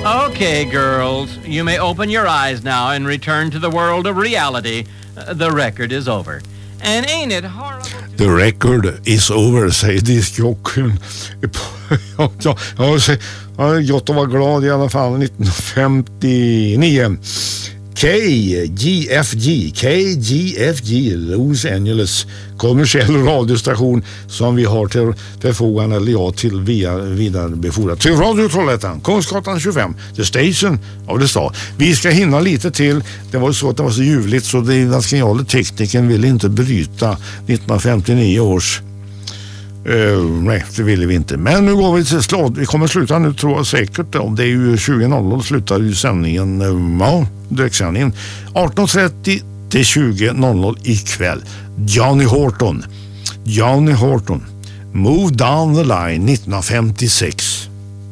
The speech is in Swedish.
Okay, girls, you may open your eyes now and return to the world of reality. The record is over. And ain't it horrible? The record is over, säger diskjockeyn. Jag var glad i alla fall. 1959. KGFG, Los Angeles, kommersiell radiostation som vi har till förfogande, eller jag till vidarebefordrat till Radio Trollhättan, Kungsgatan 25, the station of the star. Vi ska hinna lite till. Det var så att det var så ljuvligt så den geniala tekniken ville inte bryta 1959 års nej, det ville vi inte. Men nu går vi till slåd. Vi kommer sluta nu, tror jag säkert. Om det är ju 20.00 slutar ju sändningen, ja, direktsändningen 18.30 till 20.00 ikväll. Johnny Horton, Move Down the Line 1956.